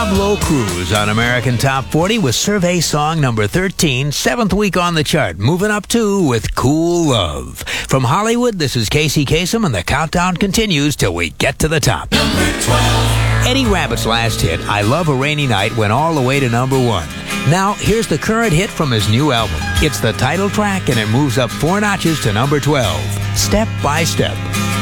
Pablo Cruz on American Top 40 with Survey Song number 13, 7th week on the chart. Moving up 2 with Cool Love. From Hollywood, this is Casey Kasem, and the countdown continues till we get to the top. Number 12. Eddie Rabbitt's last hit, I Love a Rainy Night, went all the way to number 1. Now, here's the current hit from his new album. It's the title track, and it moves up 4 notches to number 12, Step by Step.